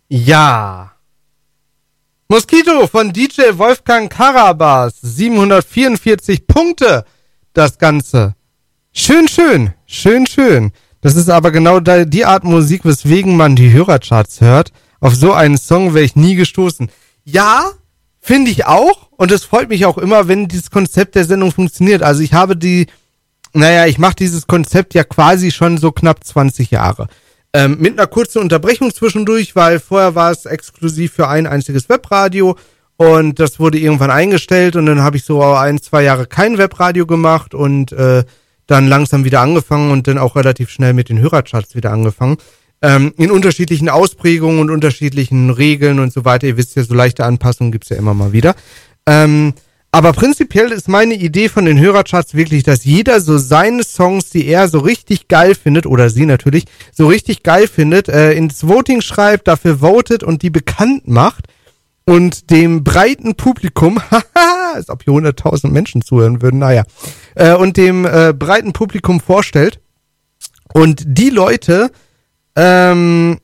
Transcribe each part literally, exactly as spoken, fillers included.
Ja. Mosquito von D J Wolfgang Karabas. siebenhundertvierundvierzig Punkte. Das Ganze. Schön, schön. Schön, schön. Das ist aber genau die Art Musik, weswegen man die Hörercharts hört. Auf so einen Song wäre ich nie gestoßen. Ja, finde ich auch. Und es freut mich auch immer, wenn dieses Konzept der Sendung funktioniert. Also ich habe die, naja, ich mache dieses Konzept ja quasi schon so knapp zwanzig Jahre. Ähm, mit einer kurzen Unterbrechung zwischendurch, weil vorher war es exklusiv für ein einziges Webradio und das wurde irgendwann eingestellt und dann habe ich so ein, zwei Jahre kein Webradio gemacht und äh, dann langsam wieder angefangen und dann auch relativ schnell mit den Hörercharts wieder angefangen. Ähm, in unterschiedlichen Ausprägungen und unterschiedlichen Regeln und so weiter. Ihr wisst ja, so leichte Anpassungen gibt's ja immer mal wieder. Ähm, aber prinzipiell ist meine Idee von den Hörercharts wirklich, dass jeder so seine Songs, die er so richtig geil findet, oder sie natürlich, so richtig geil findet, äh, ins Voting schreibt, dafür votet und die bekannt macht und dem breiten Publikum, haha, als ob hier hunderttausend Menschen zuhören würden, naja, äh, und dem äh, breiten Publikum vorstellt und die Leute, ähm,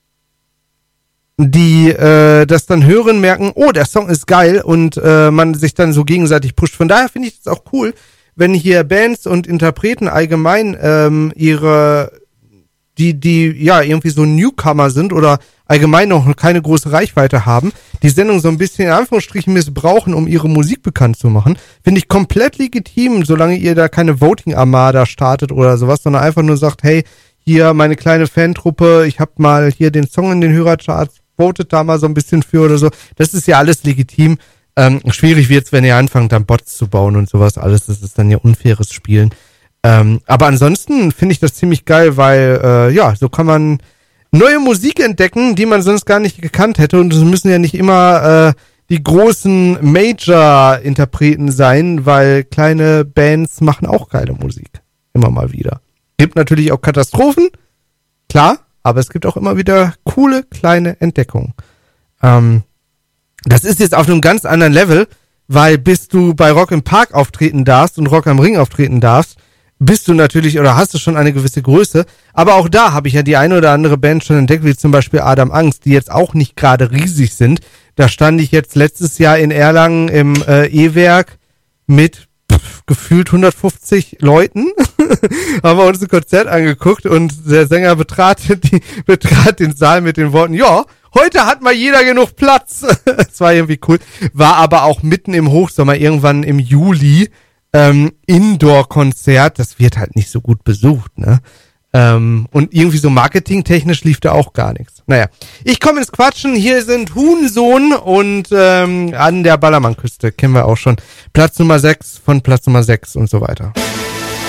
die äh, das dann hören, merken, oh, der Song ist geil und äh, man sich dann so gegenseitig pusht. Von daher finde ich es auch cool, wenn hier Bands und Interpreten allgemein ähm, ihre, die, die ja irgendwie so Newcomer sind oder allgemein noch keine große Reichweite haben, die Sendung so ein bisschen in Anführungsstrichen missbrauchen, um ihre Musik bekannt zu machen. Finde ich komplett legitim, solange ihr da keine Voting-Armada startet oder sowas, sondern einfach nur sagt, hey, hier meine kleine Fantruppe, ich hab mal hier den Song in den Hörercharts, votet da mal so ein bisschen für oder so. Das ist ja alles legitim. Ähm, schwierig wird's, wenn ihr anfangt, dann Bots zu bauen und sowas alles. Das ist dann ja unfaires Spielen. Ähm, aber ansonsten finde ich das ziemlich geil, weil, äh, ja, so kann man neue Musik entdecken, die man sonst gar nicht gekannt hätte. Und es müssen ja nicht immer äh, die großen Major-Interpreten sein, weil kleine Bands machen auch geile Musik. Immer mal wieder. Gibt natürlich auch Katastrophen, klar, aber es gibt auch immer wieder coole kleine Entdeckungen. Ähm, das ist jetzt auf einem ganz anderen Level, weil bis du bei Rock im Park auftreten darfst und Rock am Ring auftreten darfst, bist du natürlich oder hast du schon eine gewisse Größe. Aber auch da habe ich ja die eine oder andere Band schon entdeckt, wie zum Beispiel Adam Angst, die jetzt auch nicht gerade riesig sind. Da stand ich jetzt letztes Jahr in Erlangen im äh, E-Werk mit pff, gefühlt hundertfünfzig Leuten. Haben wir uns ein Konzert angeguckt und der Sänger betrat, die, betrat den Saal mit den Worten, ja, heute hat mal jeder genug Platz. Das war irgendwie cool. War aber auch mitten im Hochsommer, irgendwann im Juli, ähm, Indoor-Konzert. Das wird halt nicht so gut besucht, ne? Ähm, und irgendwie so marketingtechnisch lief da auch gar nichts. Naja, ich komme ins Quatschen. Hier sind Huhnsohn und ähm, an der Ballermann-Küste, kennen wir auch schon. Platz Nummer sechs von Platz Nummer sechs und so weiter.